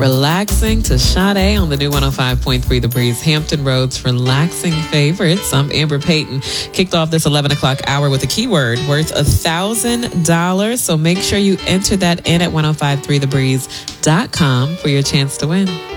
Relaxing to Sade on the new 105.3 The Breeze, Hampton Roads relaxing favorites. I'm Amber Payton. Kicked off this 11 o'clock hour with a keyword worth $1,000. So make sure you enter that in at 1053thebreeze.com for your chance to win.